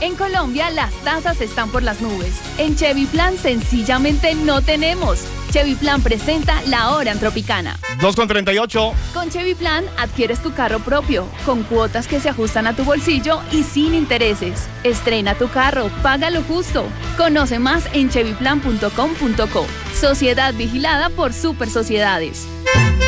En Colombia, las tasas están por las nubes. En Chevy Plan, sencillamente no tenemos. Chevy Plan presenta La Hora en Tropicana. 2:38. Con Chevy Plan, adquieres tu carro propio, con cuotas que se ajustan a tu bolsillo y sin intereses. Estrena tu carro, paga lo justo. Conoce más en chevyplan.com.co. Sociedad vigilada por Super Sociedades.